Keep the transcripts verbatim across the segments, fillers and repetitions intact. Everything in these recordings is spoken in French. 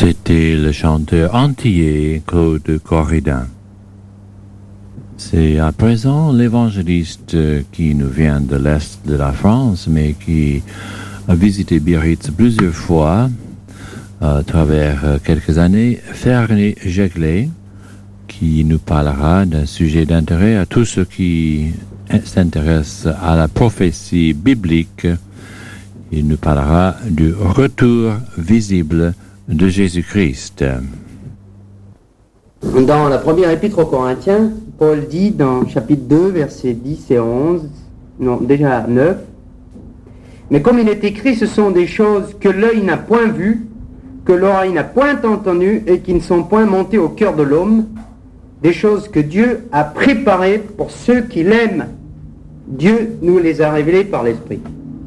C'était le chanteur antillais Claude Corridin. C'est à présent l'évangéliste qui nous vient de l'Est de la France, mais qui a visité Biarritz plusieurs fois à travers quelques années, Fernie Jeglet, qui nous parlera d'un sujet d'intérêt à tous ceux qui s'intéressent à la prophétie biblique. Il nous parlera du retour visible de Jésus-Christ. Dans la première épître aux Corinthiens, Paul dit dans chapitre deux, versets dix et onze, non, déjà neuf, « Mais comme il est écrit, ce sont des choses que l'œil n'a point vues, que l'oreille n'a point entendues et qui ne sont point montées au cœur de l'homme, des choses que Dieu a préparées pour ceux qui l'aiment. Dieu nous les a révélées par l'Esprit. »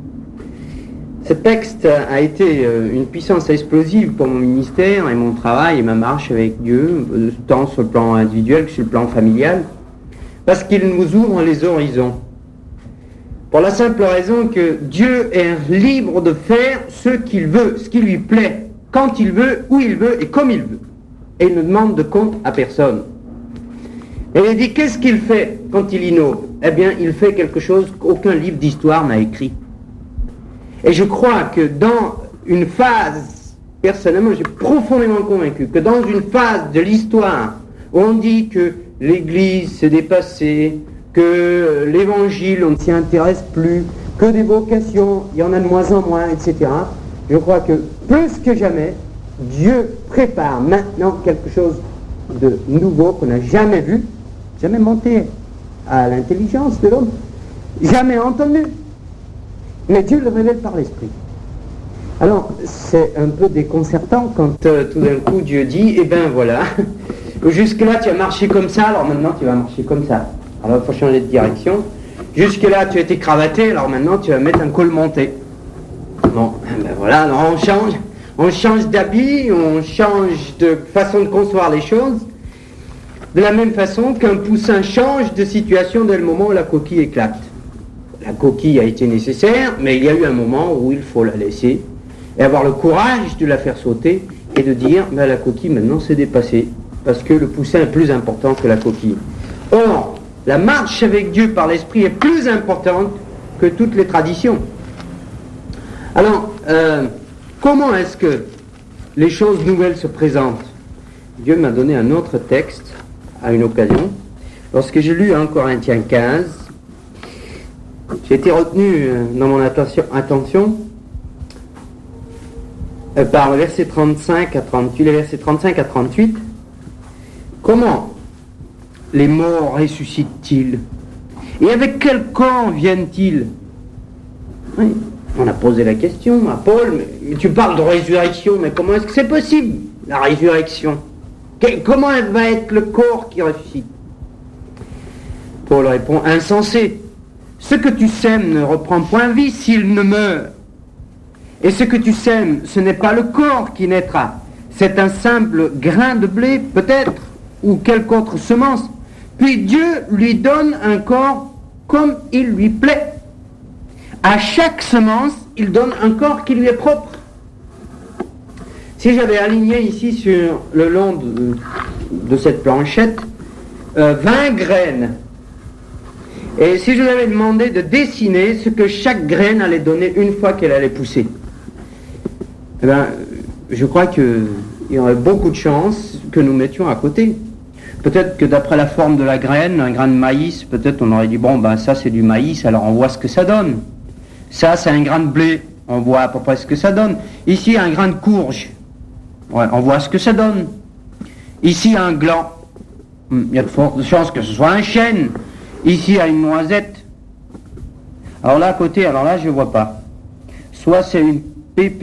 Ce texte a été une puissance explosive pour mon ministère et mon travail et ma marche avec Dieu, tant sur le plan individuel que sur le plan familial, parce qu'il nous ouvre les horizons. Pour la simple raison que Dieu est libre de faire ce qu'il veut, ce qui lui plaît, quand il veut, où il veut et comme il veut. Et il ne demande de compte à personne. Et il dit, qu'est-ce qu'il fait quand il innove ? Eh bien, il fait quelque chose qu'aucun livre d'histoire n'a écrit. Et je crois que dans une phase, personnellement, j'ai profondément convaincu que dans une phase de l'histoire où on dit que l'Église s'est dépassée, que l'Évangile, on ne s'y intéresse plus, que des vocations, il y en a de moins en moins, et cetera, je crois que plus que jamais, Dieu prépare maintenant quelque chose de nouveau qu'on n'a jamais vu, jamais monté à l'intelligence de l'homme, jamais entendu. Mais Dieu le révèle par l'Esprit. Alors, c'est un peu déconcertant quand euh, tout d'un coup Dieu dit, eh ben voilà, jusque-là tu as marché comme ça, alors maintenant tu vas marcher comme ça. Alors il faut changer de direction. Jusque-là tu as été cravaté, alors maintenant tu vas mettre un col monté. Bon, ben voilà, alors on change, on change d'habit, on change de façon de concevoir les choses, de la même façon qu'un poussin change de situation dès le moment où la coquille éclate. La coquille a été nécessaire, mais il y a eu un moment où il faut la laisser et avoir le courage de la faire sauter et de dire, ben, la coquille maintenant s'est dépassée, parce que le poussin est plus important que la coquille. Or, la marche avec Dieu par l'Esprit est plus importante que toutes les traditions. Alors, euh, comment est-ce que les choses nouvelles se présentent ? Dieu m'a donné un autre texte à une occasion. Lorsque j'ai lu un Corinthiens quinze, j'ai été retenu dans mon attention, attention euh, par le verset trente-cinq à trente-huit, les versets trente-cinq à trente-huit. Comment les morts ressuscitent-ils ? Et avec quel corps viennent-ils ? Oui, on a posé la question à Paul, mais, mais tu parles de résurrection, mais comment est-ce que c'est possible, la résurrection ? que, Comment va être le corps qui ressuscite ? Paul répond, insensé. Ce que tu sèmes ne reprend point vie s'il ne meurt. Et ce que tu sèmes, ce n'est pas le corps qui naîtra. C'est un simple grain de blé, peut-être, ou quelque autre semence. Puis Dieu lui donne un corps comme il lui plaît. À chaque semence, il donne un corps qui lui est propre. Si j'avais aligné ici sur le long de, de cette planchette euh, vingt graines, et si je vous avais demandé de dessiner ce que chaque graine allait donner une fois qu'elle allait pousser, eh bien, je crois qu'il y aurait beaucoup de chances que nous mettions à côté. Peut-être que d'après la forme de la graine, un grain de maïs, peut-être on aurait dit, bon, ben ça c'est du maïs, alors on voit ce que ça donne. Ça c'est un grain de blé, on voit à peu près ce que ça donne. Ici un grain de courge, ouais, on voit ce que ça donne. Ici un gland, il y a de fortes chances que ce soit un chêne. Ici, il y a une noisette. Alors là, à côté, alors là, je ne vois pas. Soit c'est une pépite.